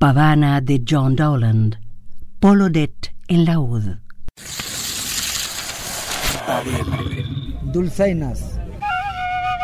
Pavana de John Dowland, Polodet en laúd. Dulzainas.